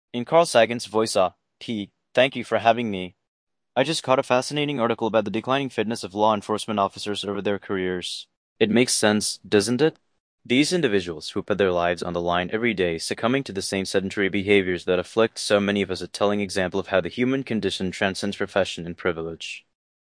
In Carl Sagan's Voice T, thank you for having me. I just caught a fascinating article about the declining fitness of law enforcement officers over their careers. It makes sense, doesn't it? These individuals who put their lives on the line every day, succumbing to the same sedentary behaviors that afflict so many of us, a telling example of how the human condition transcends profession and privilege.